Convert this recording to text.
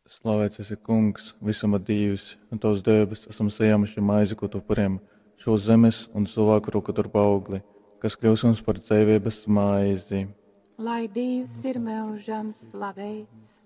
Slavēts esi Kungs, visuma Dievs, un tavs debes esam saņēmuši maizi, ko tu parim, šo zemes un cilvēku roku darba augli, kas kļūs mums par dzīvības maizi. Lai Dievs ir mūžam slavēts.